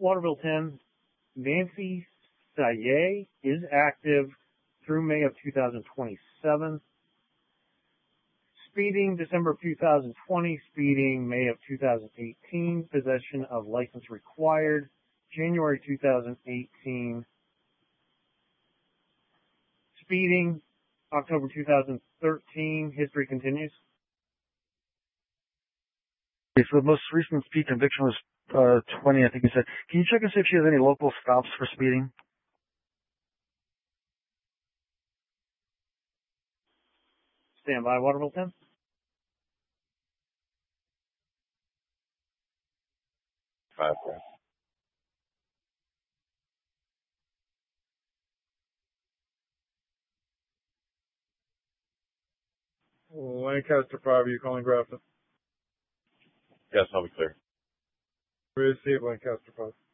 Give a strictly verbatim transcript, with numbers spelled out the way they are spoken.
Waterville ten, Nancy Saye is active through May of two thousand twenty-seven. Speeding, December of two thousand twenty. Speeding, May of two thousand eighteen. Possession of license required, January two thousand eighteen. Speeding, October two thousand thirteen. History continues. Okay, so the most recent speed conviction was uh, twenty, I think you said. Can you check and see if she has any local stops for speeding? Stand by, Waterville ten. Five. Lancaster five, are you calling Grafton? Yes, I'll be clear. Receive Lancaster five.